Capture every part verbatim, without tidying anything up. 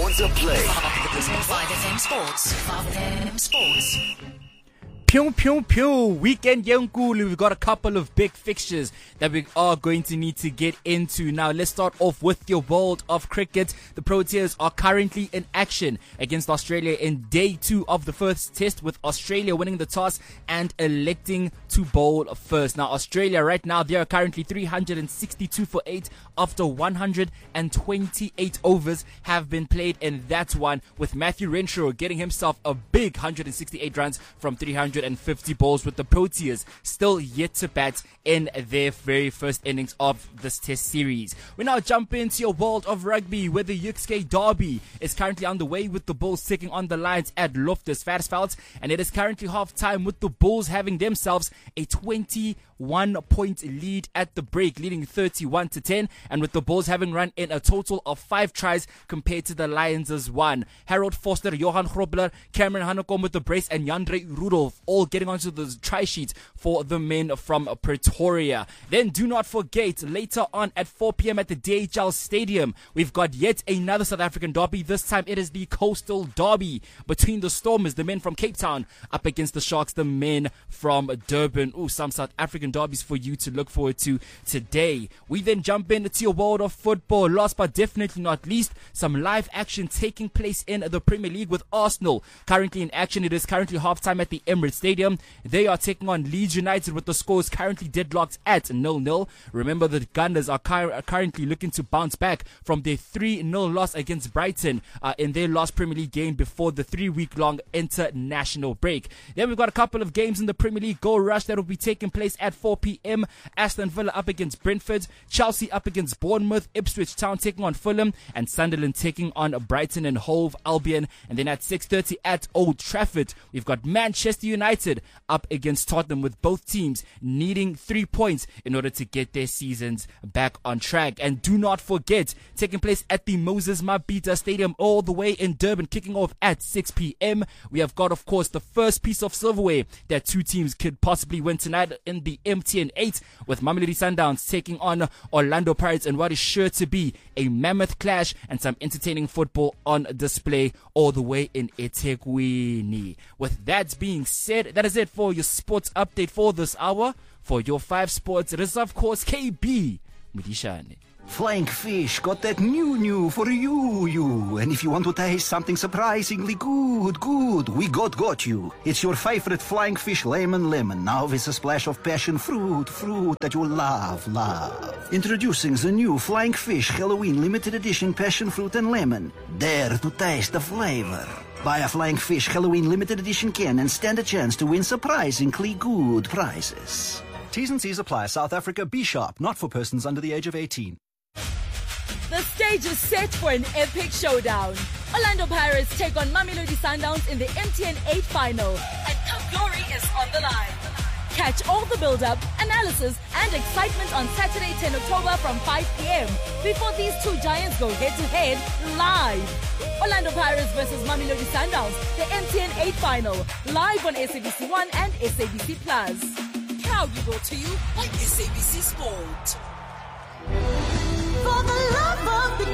on the play. five F M Sports. five F M Sports. Pew, pew, pew. Weekend Yankulu. We've got a couple of big fixtures that we are going to need to get into. Now, let's start off with your world of cricket. The Proteas are currently in action against Australia in day two of the first test, with Australia winning the toss and electing to bowl first. Now, Australia right now, they are currently three hundred sixty-two for eight after one hundred twenty-eight overs have been played in that one, with Matthew Renshaw getting himself a big one hundred sixty-eight runs from three hundred fifty balls, with the Proteas still yet to bat in their very first innings of this test series. We now jump into your world of rugby, where the Yuksky Derby is currently underway, with the Bulls taking on the Lions at Loftus Versfeld, and it is currently half time, with the Bulls having themselves a twenty-one point lead at the break, leading thirty-one to ten, and with the Bulls having run in a total of five tries compared to the Lions' one. Harold Foster, Johan Grobler, Cameron Hanekom with the brace, and Jandre Rudolph all getting onto the try sheet for the men from Pretoria. Then do not forget, later on at four p.m. at the D H L Stadium, we've got yet another South African derby. This time it is the Coastal Derby between the Stormers, the men from Cape Town, up against the Sharks, the men from Durban. Ooh, some South African derbies for you to look forward to today. We then jump into your world of football. Last but definitely not least, some live action taking place in the Premier League, with Arsenal currently in action. It is currently halftime at the Emirates Stadium. They are taking on Leeds United, with the scores currently deadlocked at nil nil. Remember, the Gunners are, cur- are currently looking to bounce back from their three nil loss against Brighton uh, in their last Premier League game before the three-week-long international break. Then we've got a couple of games in the Premier League Gold Rush that will be taking place at four p.m. Aston Villa up against Brentford, Chelsea up against Bournemouth, Ipswich Town taking on Fulham, and Sunderland taking on Brighton and Hove Albion. And then at six thirty at Old Trafford, we've got Manchester United up against Tottenham, with both teams needing three points in order to get their seasons back on track. And do not forget, taking place at the Moses Mabhida Stadium all the way in Durban, kicking off at six p.m. We have got, of course, the first piece of silverware that two teams could possibly win tonight in the M T N eight, with Mamelodi Sundowns taking on Orlando Pirates, and what is sure to be a mammoth clash and some entertaining football on display all the way in eThekwini. With that being said, that is it for your sports update for this hour. For your five sports, it is of course K B Mudishane. Flying Fish got that new new for you, you. And if you want to taste something surprisingly good, good, we got got you. It's your favorite Flying Fish lemon lemon, now with a splash of passion fruit, fruit that you love, love. Introducing the new Flying Fish Halloween limited edition passion fruit and lemon. Dare to taste the flavor. Buy a Flying Fish Halloween limited edition can and stand a chance to win surprisingly good prizes. T's and C's apply. South Africa, be sharp, not for persons under the age of eighteen. The stage is set for an epic showdown. Orlando Pirates take on Mamelodi Sundowns in the M T N eight final, and Cup Glory is on the line. Catch all the build-up, analysis, and excitement on Saturday, tenth of October from five p.m. before these two giants go head-to-head live. Orlando Pirates versus Mamelodi Sundowns, the M T N eight final, live on S A B C one and S A B C Plus. Proudly brought to you by S A B C Sport. For the love of the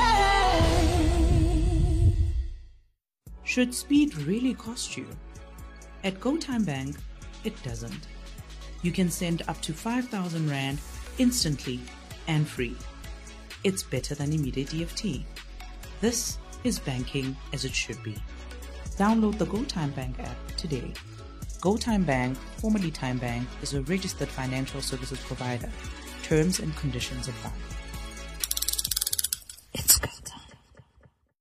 game. Should speed really cost you? At GoTime Bank, it doesn't. You can send up to five thousand Rand instantly and free. It's better than immediate E F T. This is banking as it should be. Download the GoTime Bank app today. GoTime Bank, formerly Time Bank, is a registered financial services provider. Terms and conditions apply.